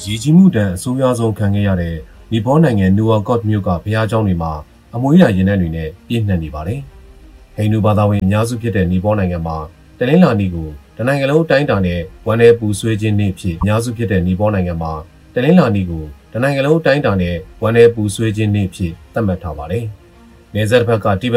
ရေကြီးမှုတံအဆိုးရွားဆုံးခံခဲ့ရတဲ့နီပေါနိုင်ငံနူဝါကော့မြို့ကဘုရားကျောင်းတွေမှာအမွှေးရာရင်နှန်းတွေနဲ့ပြည့်နှက်နေပါတယ်။ဟိန္ဒူဘာသာဝင်အများစုဖြစ်တဲ့နီပေါနိုင်ငံမှာတနင်္လာနေ့ကိုတနိုင်ငံလုံးအတိုင်းအတာနဲ့ဝမ်းနည်းပူဆွေးခြင်းနေ့ဖြစ်အများစုဖြစ်တဲ့နီပေါနိုင်ငံမှာတနင်္လာနေ့ကိုတနိုင်ငံလုံးအတိုင်းအတာနဲ့ဝမ်းနည်းပူဆွေးခြင်းနေ့ဖြစ်သတ်မှတ်ထားပါတယ်။နယ်စပ်တစ်ဖက်ကတိဘ